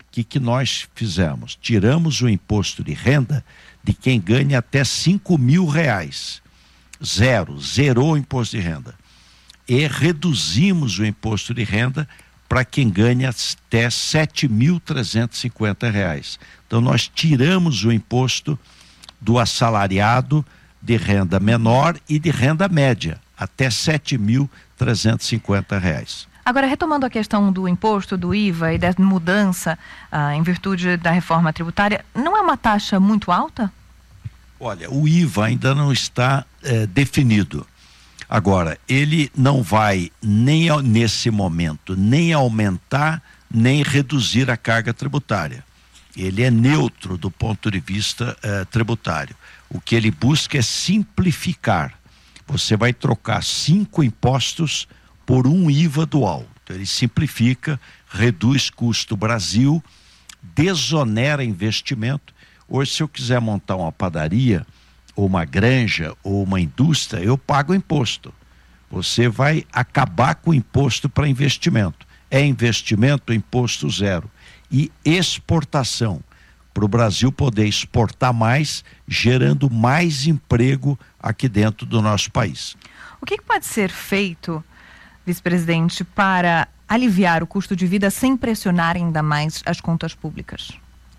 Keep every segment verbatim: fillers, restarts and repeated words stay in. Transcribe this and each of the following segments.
que, que nós fizemos? Tiramos o imposto de renda de quem ganha até cinco mil reais. Zero, zerou o imposto de renda. E reduzimos o imposto de renda para quem ganha até sete mil trezentos e cinquenta reais. Então nós tiramos o imposto do assalariado de renda menor e de renda média, até sete mil trezentos e cinquenta reais. Agora, retomando a questão do imposto, do I V A e da mudança ah, em virtude da reforma tributária, não é uma taxa muito alta? Olha, o I V A ainda não está eh, definido. Agora, ele não vai nem nesse momento nem aumentar nem reduzir a carga tributária. Ele é neutro do ponto de vista eh, tributário. O que ele busca é simplificar. Você vai trocar cinco impostos por um I V A dual. Então ele simplifica, reduz custo Brasil, desonera investimento. Hoje, se eu quiser montar uma padaria, ou uma granja, ou uma indústria, eu pago imposto. Você vai acabar com o imposto para investimento. É investimento, imposto zero. E exportação, para o Brasil poder exportar mais, gerando mais emprego aqui dentro do nosso país. O que pode ser feito, vice-presidente, para aliviar o custo de vida sem pressionar ainda mais as contas públicas?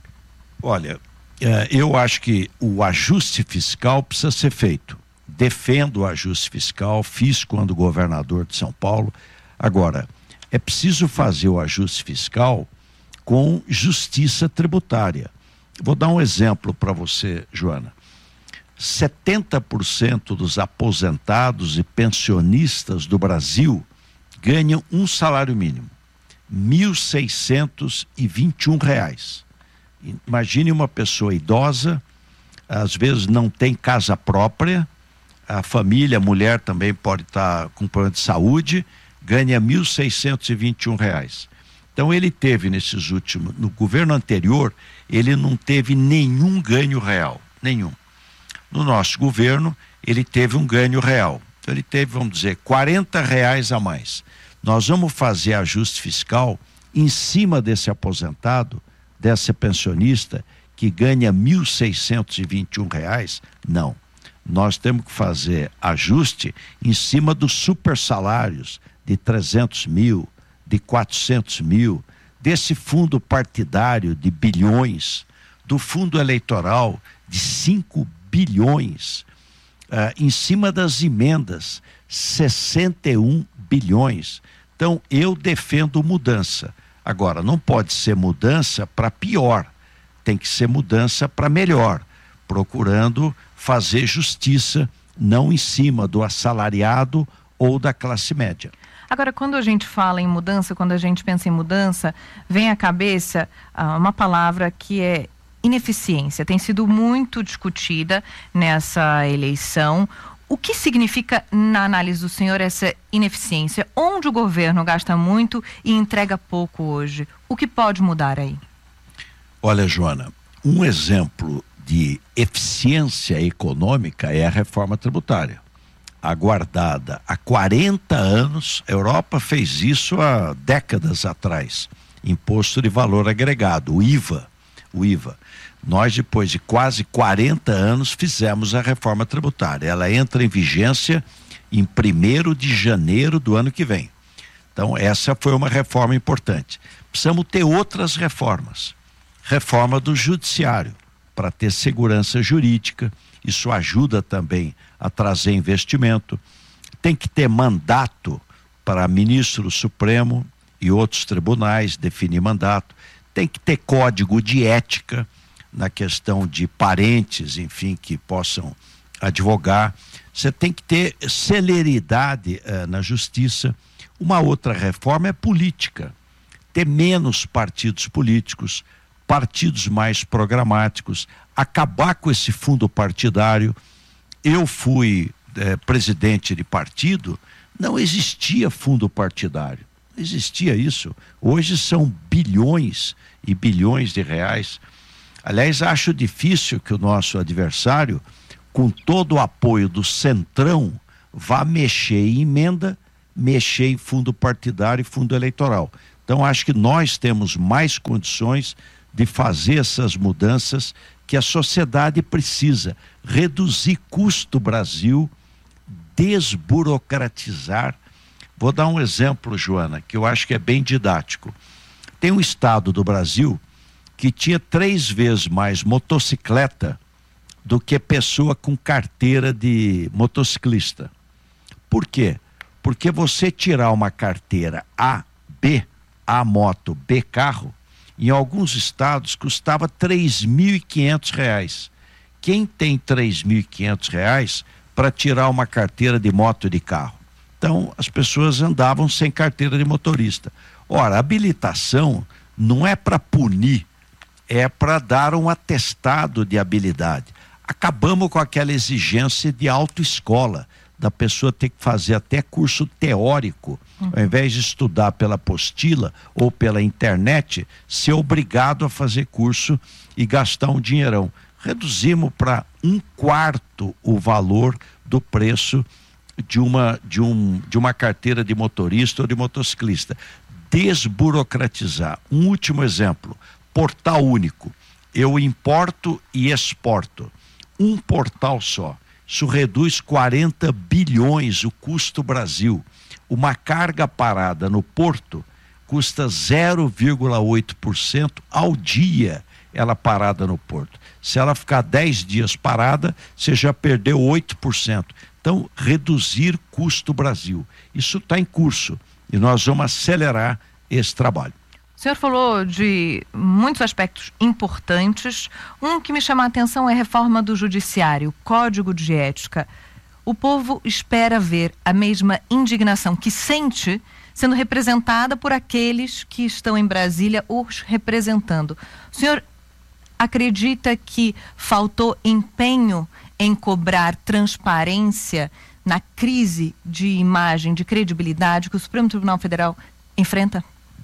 Olha, eu acho que o ajuste fiscal precisa ser feito. Defendo o ajuste fiscal, fiz quando governador de São Paulo. Agora, é preciso fazer o ajuste fiscal com justiça tributária. Vou dar um exemplo para você, Joana. setenta por cento dos aposentados e pensionistas do Brasil ganham um salário mínimo, mil seiscentos e vinte e um reais. Imagine uma pessoa idosa, às vezes não tem casa própria, a família, a mulher também pode estar com problema de saúde, ganha mil seiscentos e vinte e um reais. Então ele teve nesses últimos, no governo anterior, ele não teve nenhum ganho real, nenhum. No nosso governo, ele teve um ganho real. Então ele teve, vamos dizer, quarenta reais a mais. Nós vamos fazer ajuste fiscal em cima desse aposentado, dessa pensionista que ganha mil seiscentos e vinte e um reais? Não. Nós temos que fazer ajuste em cima dos super salários de trezentos mil, de quatrocentos mil, desse fundo partidário de bilhões, do fundo eleitoral de cinco bilhões, uh, em cima das emendas, sessenta e um bilhões. Então, eu defendo mudança. Agora, não pode ser mudança para pior, tem que ser mudança para melhor, procurando fazer justiça, não em cima do assalariado ou da classe média. Agora, quando a gente fala em mudança, quando a gente pensa em mudança, vem à cabeça ah, uma palavra que é ineficiência. Tem sido muito discutida nessa eleição. O que significa, na análise do senhor, essa ineficiência? Onde o governo gasta muito e entrega pouco hoje? O que pode mudar aí? Olha, Joana, um exemplo de eficiência econômica é a reforma tributária. Aguardada há quarenta anos, a Europa fez isso há décadas atrás. Imposto de valor agregado, o I V A. O I V A. Nós, depois de quase quarenta anos, fizemos a reforma tributária. Ela entra em vigência em primeiro de janeiro do ano que vem. Então, essa foi uma reforma importante. Precisamos ter outras reformas. Reforma do judiciário, para ter segurança jurídica. Isso ajuda também a trazer investimento. Tem que ter mandato para ministro do Supremo e outros tribunais definir mandato. Tem que ter código de ética na questão de parentes, enfim, que possam advogar. Você tem que ter celeridade eh, na justiça. Uma outra reforma é política. Ter menos partidos políticos, partidos mais programáticos, acabar com esse fundo partidário. Eu fui eh, presidente de partido, não existia fundo partidário. Não existia isso. Hoje são bilhões e bilhões de reais. Aliás, acho difícil que o nosso adversário, com todo o apoio do Centrão, vá mexer em emenda, mexer em fundo partidário e fundo eleitoral. Então, Então, acho que nós temos mais condições de fazer essas mudanças que a sociedade precisa. Reduzir custo Brasil, desburocratizar. Vou dar um exemplo, Joana, que eu acho que é bem didático. Tem um estado do Brasil que tinha três vezes mais motocicleta do que pessoa com carteira de motociclista. Por quê? Porque você tirar uma carteira A, B, A moto, B carro, em alguns estados custava três mil e quinhentos reais. Quem tem três mil e quinhentos reais para tirar uma carteira de moto e de carro? Então, as pessoas andavam sem carteira de motorista. Ora, a habilitação não é para punir, é para dar um atestado de habilidade. Acabamos com aquela exigência de autoescola, da pessoa ter que fazer até curso teórico, uhum. ao invés de estudar pela apostila ou pela internet, ser obrigado a fazer curso e gastar um dinheirão. Reduzimos para um quarto o valor do preço de uma, de, um, de uma carteira de motorista ou de motociclista. Desburocratizar. Um último exemplo, portal único. Eu importo e exporto. Um portal só. Isso reduz quarenta bilhões o custo Brasil. Uma carga parada no porto custa zero vírgula oito por cento ao dia, ela parada no porto. Se ela ficar dez dias parada, você já perdeu oito por cento. Então, reduzir custo Brasil. Isso está em curso e nós vamos acelerar esse trabalho. O senhor falou de muitos aspectos importantes. Um que me chama a atenção é a reforma do judiciário, código de ética. O povo espera ver a mesma indignação que sente sendo representada por aqueles que estão em Brasília os representando. O senhor acredita que faltou empenho em cobrar transparência na crise de imagem, de credibilidade que o Supremo Tribunal Federal enfrenta?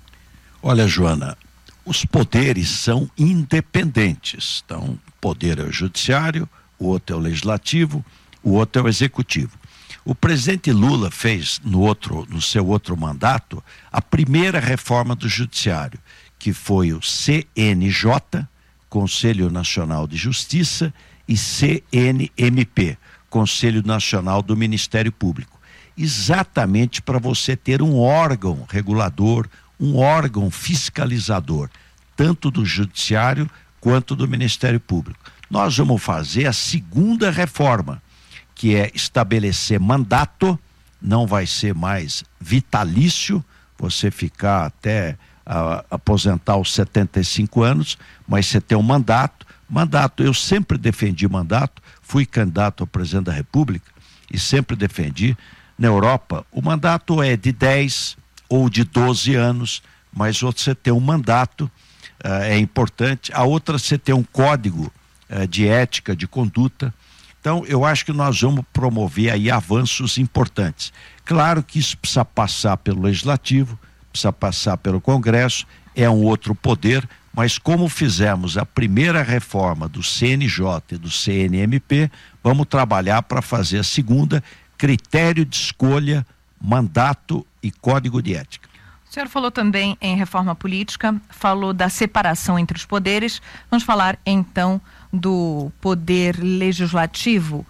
Olha, Joana, os poderes são independentes. Então, o poder é o judiciário, o outro é o legislativo, o outro é o executivo. O presidente Lula fez no, outro, no seu outro mandato a primeira reforma do judiciário, que foi o C N J, Conselho Nacional de Justiça, e C N M P, Conselho Nacional do Ministério Público. Exatamente para você ter um órgão regulador, um órgão fiscalizador, tanto do judiciário quanto do Ministério Público. Nós vamos fazer a segunda reforma, que é estabelecer mandato, não vai ser mais vitalício, você ficar até uh, aposentar aos setenta e cinco anos, mas você tem um mandato. Mandato, eu sempre defendi mandato, fui candidato ao presidente da República e sempre defendi. Na Europa, o mandato é de dez ou de doze anos, mas outro você tem um mandato, uh, é importante. A outra você tem um código uh, de ética, de conduta. Então, eu acho que nós vamos promover aí avanços importantes. Claro que isso precisa passar pelo Legislativo, precisa passar pelo Congresso, é um outro poder, mas como fizemos a primeira reforma do C N J e do C N M P, vamos trabalhar para fazer a segunda, critério de escolha, mandato e código de ética. O senhor falou também em reforma política, falou da separação entre os poderes. Vamos falar então do poder legislativo.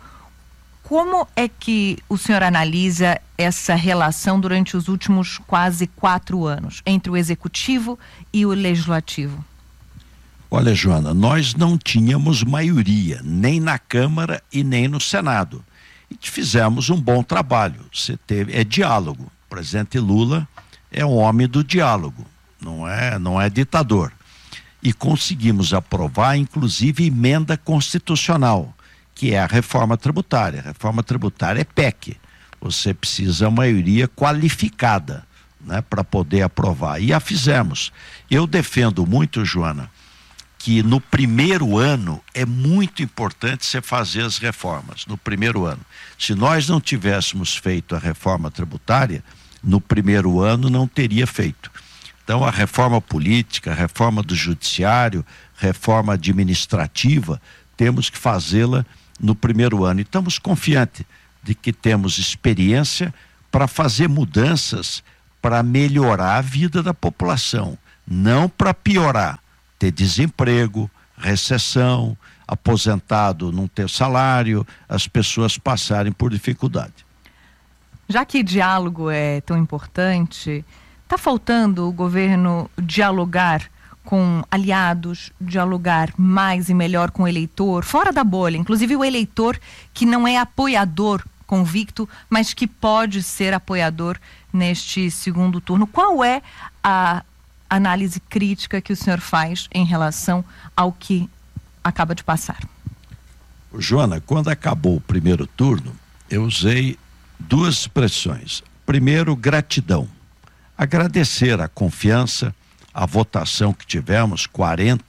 Como é que o senhor analisa essa relação durante os últimos quase quatro anos entre o executivo e o legislativo? Olha, Joana, nós não tínhamos maioria, nem na Câmara e nem no Senado. E fizemos um bom trabalho. Você teve, é diálogo. O presidente Lula é um homem do diálogo, não é, não é ditador. E conseguimos aprovar, inclusive, emenda constitucional, que é a reforma tributária. A reforma tributária é P E C. Você precisa de maioria qualificada, né, para poder aprovar. E a fizemos. Eu defendo muito, Joana, que no primeiro ano é muito importante você fazer as reformas, no primeiro ano. Se nós não tivéssemos feito a reforma tributária, no primeiro ano não teria feito. Então, a reforma política, a reforma do judiciário, reforma administrativa, temos que fazê-la no primeiro ano. E estamos confiantes de que temos experiência para fazer mudanças para melhorar a vida da população, não para piorar, ter desemprego, recessão, aposentado não ter salário, as pessoas passarem por dificuldade. Já que diálogo é tão importante, está faltando o governo dialogar com aliados, dialogar mais e melhor com o eleitor, fora da bolha, inclusive o eleitor que não é apoiador convicto, mas que pode ser apoiador neste segundo turno. Qual é a análise crítica que o senhor faz em relação ao que acaba de passar? Joana, quando acabou o primeiro turno, eu usei duas expressões. Primeiro, gratidão. Agradecer a confiança, a votação que tivemos, quarenta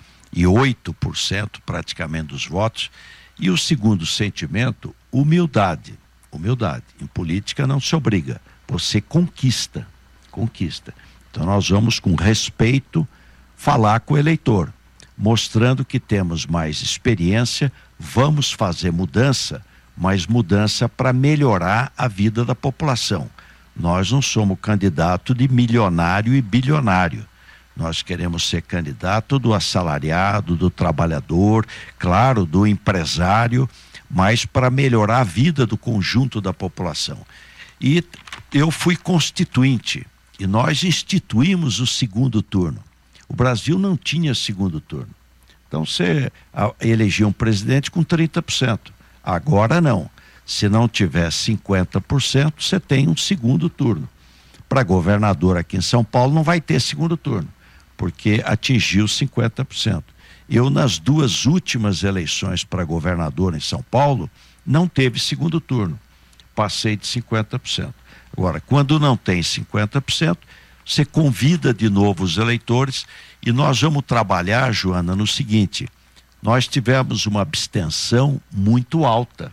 e oito por cento praticamente dos votos. E o segundo sentimento, humildade. Humildade. Em política não se obriga, você conquista. Conquista. Então nós vamos com respeito falar com o eleitor, mostrando que temos mais experiência, vamos fazer mudança, mas mudança para melhorar a vida da população. Nós não somos candidato de milionário e bilionário. Nós queremos ser candidato do assalariado, do trabalhador, claro, do empresário, mas para melhorar a vida do conjunto da população. E eu fui constituinte e nós instituímos o segundo turno. O Brasil não tinha segundo turno. Então você elegia um presidente com trinta por cento. Agora não. Se não tiver cinquenta por cento, você tem um segundo turno. Para governador aqui em São Paulo não vai ter segundo turno, porque atingiu cinquenta por cento. Eu, nas duas últimas eleições para governador em São Paulo, não teve segundo turno. Passei de cinquenta por cento. Agora, quando não tem cinquenta por cento, você convida de novo os eleitores e nós vamos trabalhar, Joana, no seguinte: nós tivemos uma abstenção muito alta.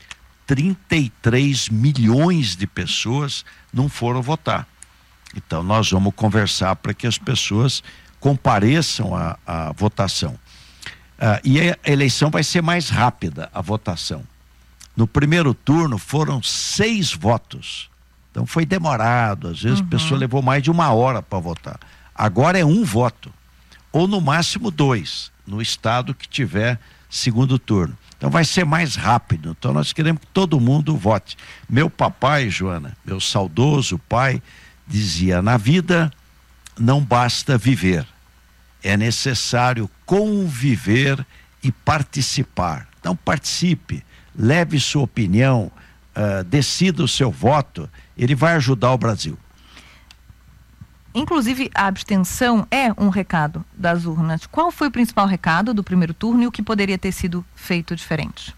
trinta e três milhões de pessoas não foram votar. Então nós vamos conversar para que as pessoas compareçam à, à votação. Ah, e a eleição vai ser mais rápida, a votação. No primeiro turno foram seis votos. Então foi demorado, às vezes uhum. a pessoa levou mais de uma hora para votar. Agora é um voto, ou no máximo dois, no estado que tiver segundo turno. Então vai ser mais rápido. Então nós queremos que todo mundo vote. Meu papai, Joana, meu saudoso pai, dizia: na vida não basta viver, é necessário conviver e participar. Então participe, leve sua opinião, uh, decida o seu voto, ele vai ajudar o Brasil. Inclusive a abstenção é um recado das urnas. Qual foi o principal recado do primeiro turno e o que poderia ter sido feito diferente?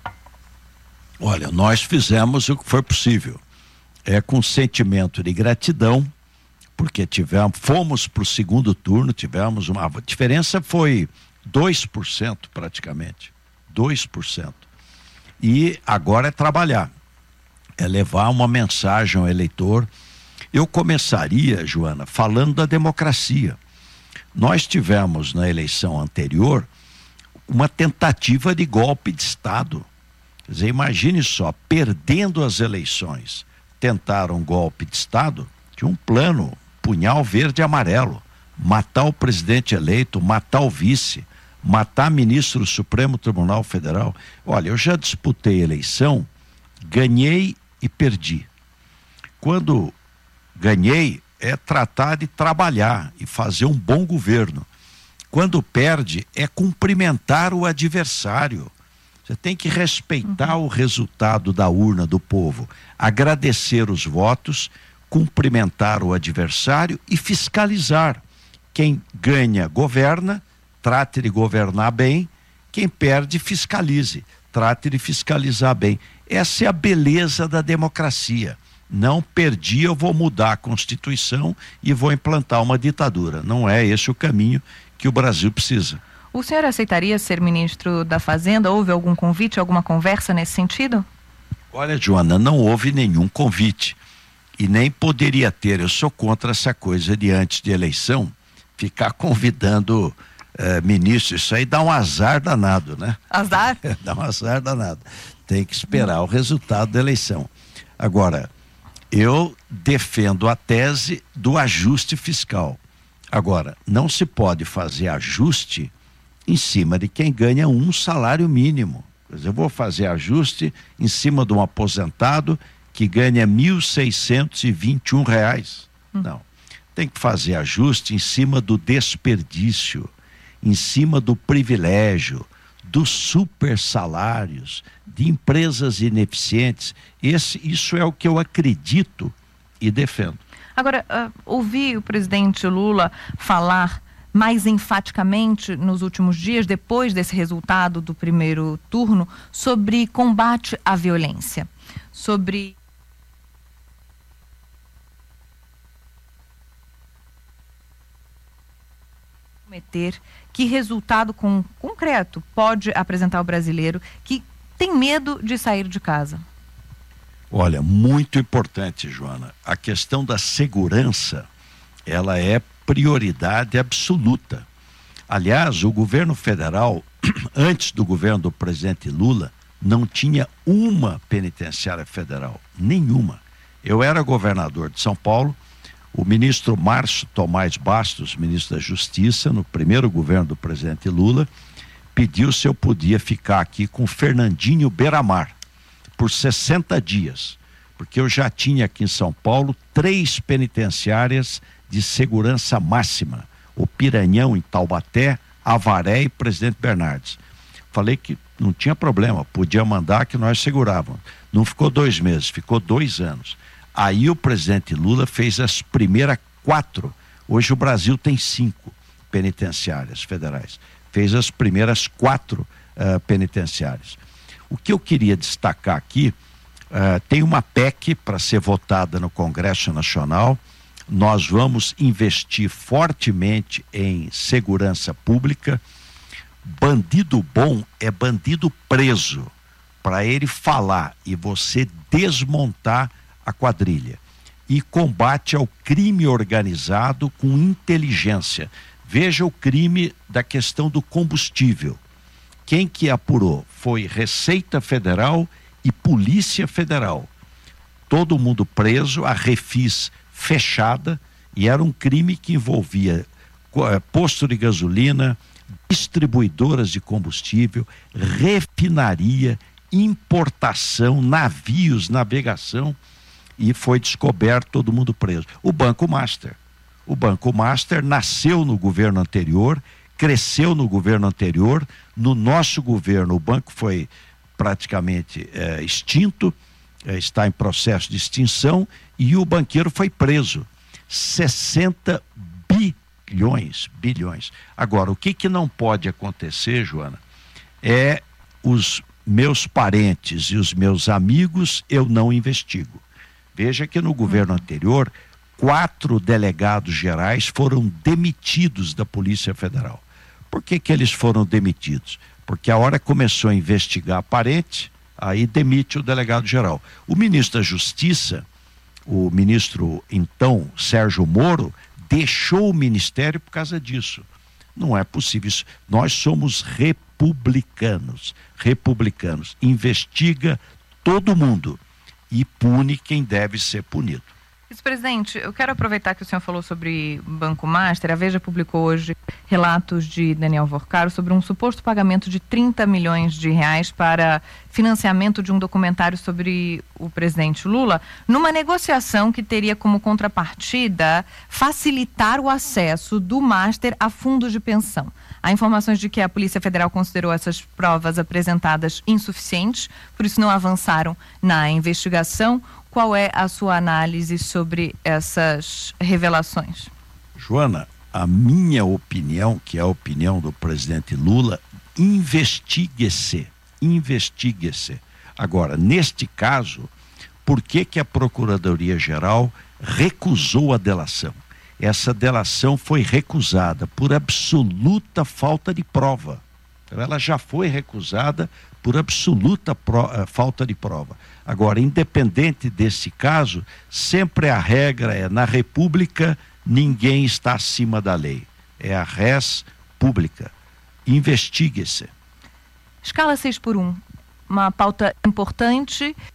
Olha, nós fizemos o que foi possível. É com sentimento de gratidão, porque tivemos, fomos para o segundo turno, tivemos uma a diferença foi dois por cento praticamente, dois por cento. E agora é trabalhar, é levar uma mensagem ao eleitor. Eu começaria, Joana, falando da democracia. Nós tivemos na eleição anterior uma tentativa de golpe de Estado. Quer dizer, imagine só, perdendo as eleições, tentaram um golpe de Estado, tinha um plano, punhal verde e amarelo, matar o presidente eleito, matar o vice, matar ministro do Supremo Tribunal Federal. Olha, eu já disputei eleição, ganhei e perdi. Quando ganhei, é tratar de trabalhar e fazer um bom governo. Quando perde, é cumprimentar o adversário. Você tem que respeitar uhum. o resultado da urna do povo, agradecer os votos, cumprimentar o adversário e fiscalizar. Quem ganha, governa, trate de governar bem. Quem perde, fiscalize, trate de fiscalizar bem. Essa é a beleza da democracia. Não perdi, eu vou mudar a Constituição e vou implantar uma ditadura. Não é esse o caminho que o Brasil precisa. O senhor aceitaria ser ministro da Fazenda? Houve algum convite, alguma conversa nesse sentido? Olha, Joana, não houve nenhum convite e nem poderia ter. Eu sou contra essa coisa de antes de eleição ficar convidando eh, ministros. Isso aí dá um azar danado, né? Azar? Dá um azar danado. Tem que esperar hum. o resultado da eleição. Agora, eu defendo a tese do ajuste fiscal. Agora, não se pode fazer ajuste em cima de quem ganha um salário mínimo. Quer dizer, eu vou fazer ajuste em cima de um aposentado que ganha mil seiscentos e vinte e um reais. Hum. Não. Tem que fazer ajuste em cima do desperdício, em cima do privilégio, dos super salários, de empresas ineficientes. Esse, isso é o que eu acredito e defendo. Agora, uh, ouvi o presidente Lula falar mais enfaticamente nos últimos dias, depois desse resultado do primeiro turno, sobre combate à violência, sobre prometer que resultado com, concreto pode apresentar o brasileiro que tem medo de sair de casa. Olha, muito importante, Joana. A questão da segurança, ela é prioridade absoluta. Aliás, o governo federal, antes do governo do presidente Lula, não tinha uma penitenciária federal, nenhuma. Eu era governador de São Paulo, o ministro Márcio Tomás Bastos, ministro da Justiça, no primeiro governo do presidente Lula, pediu se eu podia ficar aqui com Fernandinho Beiramar por sessenta dias, porque eu já tinha aqui em São Paulo três penitenciárias de segurança máxima, o Piranhão em Taubaté, Avaré e Presidente Bernardes. Falei que não tinha problema, podia mandar que nós segurávamos. Não ficou dois meses, ficou dois anos. Aí o presidente Lula fez as primeiras quatro. Hoje o Brasil tem cinco penitenciárias federais. Fez as primeiras quatro uh, penitenciárias. O que eu queria destacar aqui, uh, tem uma P E C para ser votada no Congresso Nacional. Nós vamos investir fortemente em segurança pública. Bandido bom é bandido preso, para ele falar e você desmontar a quadrilha. E combate ao crime organizado com inteligência. Veja o crime da questão do combustível. Quem que apurou? Foi Receita Federal e Polícia Federal. Todo mundo preso, a Refis fechada, e era um crime que envolvia posto de gasolina, distribuidoras de combustível, refinaria, importação, navios, navegação, e foi descoberto, todo mundo preso. O Banco Master. O Banco Master nasceu no governo anterior, cresceu no governo anterior, no nosso governo o banco foi praticamente é, extinto, é, está em processo de extinção, e o banqueiro foi preso. sessenta bilhões, bilhões. Agora, o que que não pode acontecer, Joana, é os meus parentes e os meus amigos eu não investigo. Veja que no governo anterior, quatro delegados gerais foram demitidos da Polícia Federal. Por que que eles foram demitidos? Porque a hora começou a investigar parente, aí demite o delegado geral. O ministro da Justiça, o ministro então Sérgio Moro, deixou o ministério por causa disso. Não é possível isso. Nós somos republicanos, republicanos. Investiga todo mundo e pune quem deve ser punido. Vice-presidente, eu quero aproveitar que o senhor falou sobre Banco Master. A Veja publicou hoje relatos de Daniel Vorcaro sobre um suposto pagamento de trinta milhões de reais para financiamento de um documentário sobre o presidente Lula, numa negociação que teria como contrapartida facilitar o acesso do Master a fundos de pensão. Há informações de que a Polícia Federal considerou essas provas apresentadas insuficientes, por isso não avançaram na investigação. Qual é a sua análise sobre essas revelações? Joana, a minha opinião, que é a opinião do presidente Lula, investigue-se, investigue-se. Agora, neste caso, por que que a Procuradoria-Geral recusou a delação? Essa delação foi recusada por absoluta falta de prova. Ela já foi recusada por absoluta pro, uh, falta de prova. Agora, independente desse caso, sempre a regra é, na República, ninguém está acima da lei. É a res pública. Investigue-se. Escala seis por um, uma pauta importante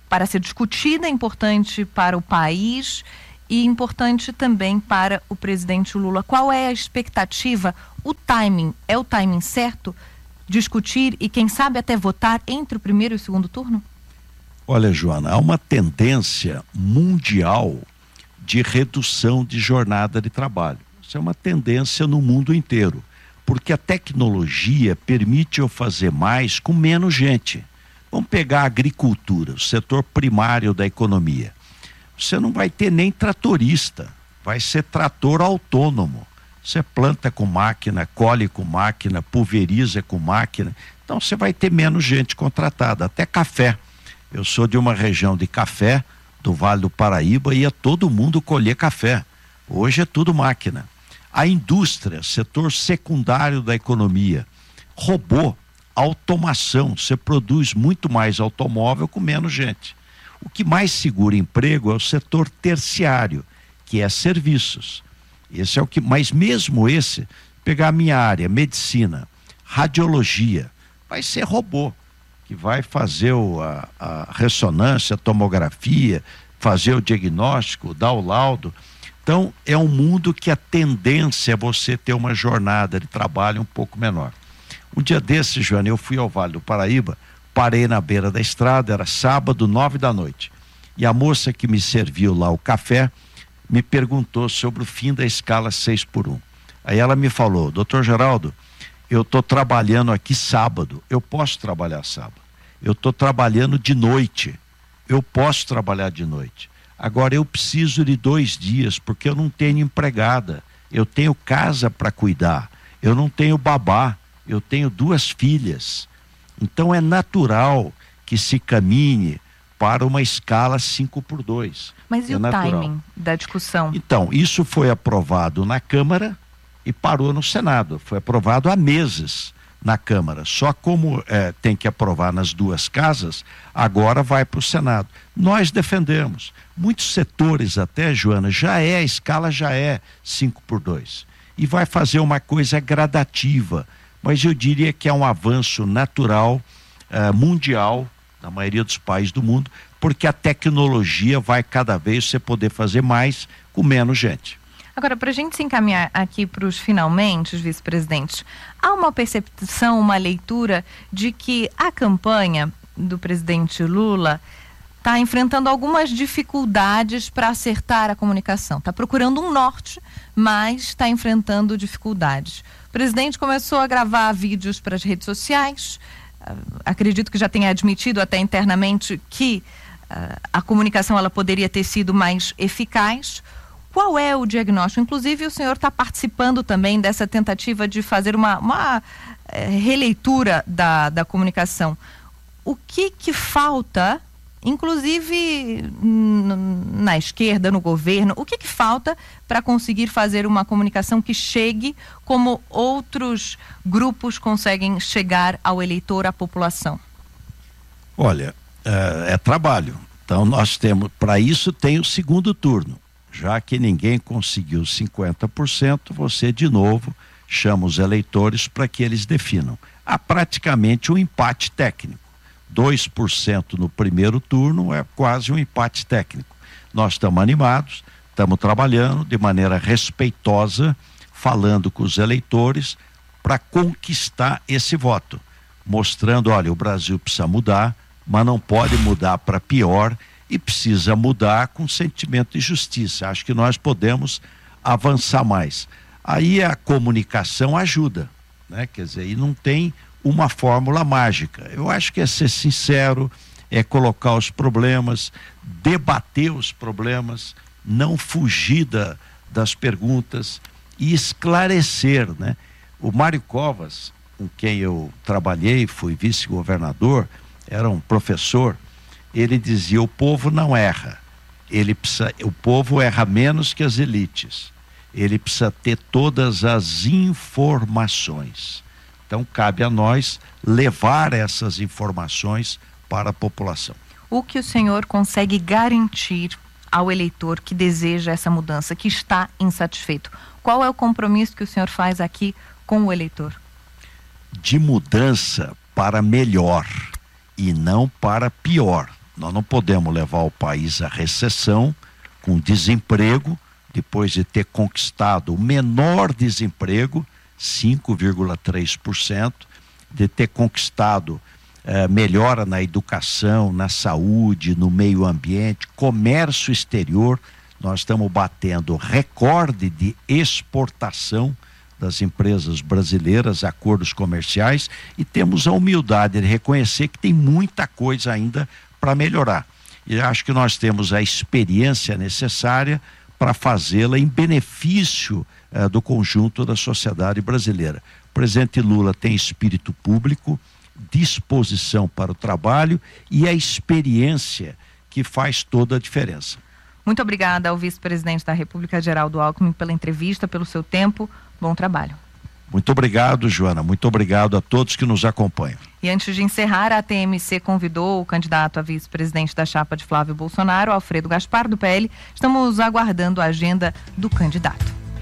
para ser discutida, importante para o país e importante também para o presidente Lula. Qual é a expectativa, o timing? É o timing certo? Discutir e, quem sabe, até votar entre o primeiro e o segundo turno? Olha, Joana, há uma tendência mundial de redução de jornada de trabalho. Isso é uma tendência no mundo inteiro, porque a tecnologia permite eu fazer mais com menos gente. Vamos pegar a agricultura, o setor primário da economia. Você não vai ter nem tratorista, vai ser trator autônomo. Você planta com máquina, colhe com máquina, pulveriza com máquina. Então você vai ter menos gente contratada, até café. Eu sou de uma região de café, do Vale do Paraíba, ia todo mundo colher café. Hoje é tudo máquina. A indústria, setor secundário da economia, robô, automação, você produz muito mais automóvel com menos gente. O que mais segura emprego é o setor terciário, que é serviços. Esse é o que, mas mesmo esse, pegar a minha área, medicina, radiologia, vai ser robô, que vai fazer o, a, a ressonância, a tomografia, fazer o diagnóstico, dar o laudo. Então, é um mundo que a tendência é você ter uma jornada de trabalho um pouco menor. Um dia desses, Joana, eu fui ao Vale do Paraíba, parei na beira da estrada, era sábado, nove da noite. E a moça que me serviu lá o café me perguntou sobre o fim da escala seis por um. Aí ela me falou: doutor Geraldo, eu estou trabalhando aqui sábado, eu posso trabalhar sábado. Eu estou trabalhando de noite, eu posso trabalhar de noite. Agora eu preciso de dois dias, porque eu não tenho empregada, eu tenho casa para cuidar, eu não tenho babá, eu tenho duas filhas. Então é natural que se caminhe para uma escala cinco por dois. Mas e é o natural. timing da discussão? Então, isso foi aprovado na Câmara e parou no Senado. Foi aprovado há meses na Câmara. Só como eh, tem que aprovar nas duas casas, agora vai para o Senado. Nós defendemos. Muitos setores até, Joana, já é, a escala já é cinco por dois. E vai fazer uma coisa gradativa. Mas eu diria que é um avanço natural, eh, mundial, na maioria dos países do mundo, porque a tecnologia vai cada vez você poder fazer mais com menos gente. Agora, para a gente se encaminhar aqui para os finalmente, vice-presidente, há uma percepção, uma leitura de que a campanha do presidente Lula está enfrentando algumas dificuldades para acertar a comunicação. Está procurando um norte, mas está enfrentando dificuldades. O presidente começou a gravar vídeos para as redes sociais. Acredito que já tenha admitido até internamente que uh, a comunicação ela poderia ter sido mais eficaz. Qual é o diagnóstico? Inclusive o senhor está participando também dessa tentativa de fazer uma, uma eh, releitura da, da comunicação. O que que falta, inclusive na esquerda, no governo, o que que falta para conseguir fazer uma comunicação que chegue como outros grupos conseguem chegar ao eleitor, à população? Olha, é, é trabalho. Então nós temos, para isso tem o segundo turno. Já que ninguém conseguiu cinquenta por cento, você de novo chama os eleitores para que eles definam. Há praticamente um empate técnico. dois por cento no primeiro turno é quase um empate técnico. Nós estamos animados, estamos trabalhando de maneira respeitosa, falando com os eleitores para conquistar esse voto, mostrando, olha, o Brasil precisa mudar, mas não pode mudar para pior e precisa mudar com sentimento de justiça. Acho que nós podemos avançar mais. Aí a comunicação ajuda, né? Quer dizer, e não tem uma fórmula mágica. Eu acho que é ser sincero, é colocar os problemas, debater os problemas, não fugir da, das perguntas e esclarecer, né? O Mário Covas, com quem eu trabalhei, fui vice-governador, era um professor, ele dizia: o povo não erra, ele precisa, o povo erra menos que as elites, ele precisa ter todas as informações. Então cabe a nós levar essas informações para a população. O que o senhor consegue garantir ao eleitor que deseja essa mudança, que está insatisfeito? Qual é o compromisso que o senhor faz aqui com o eleitor? De mudança para melhor e não para pior. Nós não podemos levar o país à recessão com desemprego, depois de ter conquistado o menor desemprego, cinco vírgula três por cento, de ter conquistado eh, melhora na educação, na saúde, no meio ambiente, comércio exterior. Nós estamos batendo recorde de exportação das empresas brasileiras, acordos comerciais, e temos a humildade de reconhecer que tem muita coisa ainda para melhorar. E acho que nós temos a experiência necessária para fazê-la em benefício eh, do conjunto da sociedade brasileira. O presidente Lula tem espírito público, disposição para o trabalho e a experiência que faz toda a diferença. Muito obrigada ao vice-presidente da República, Geraldo Alckmin, pela entrevista, pelo seu tempo. Bom trabalho. Muito obrigado, Joana. Muito obrigado a todos que nos acompanham. E antes de encerrar, a T M C convidou o candidato a vice-presidente da chapa de Flávio Bolsonaro, Alfredo Gaspar, do P L. Estamos aguardando a agenda do candidato.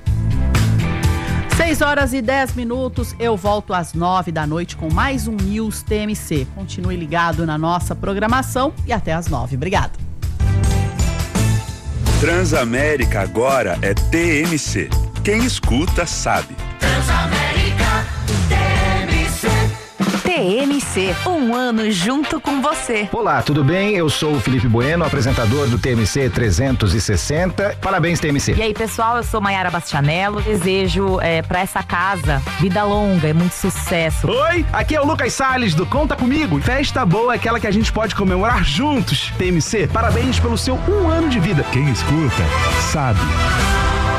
seis horas e dez minutos, eu volto às nove da noite com mais um News T M C. Continue ligado na nossa programação e até às nove. Obrigado. Transamérica agora é T M C. Quem escuta sabe. Transamérica T M C. T M C, um ano junto com você. Olá, tudo bem? Eu sou o Felipe Bueno, apresentador do T M C trezentos e sessenta. Parabéns, T M C. E aí, pessoal, eu sou Maiara Bastianello. Desejo é, pra essa casa vida longa e muito sucesso. Oi, aqui é o Lucas Salles do Conta Comigo. Festa boa é aquela que a gente pode comemorar juntos. T M C, parabéns pelo seu um ano de vida. Quem escuta sabe.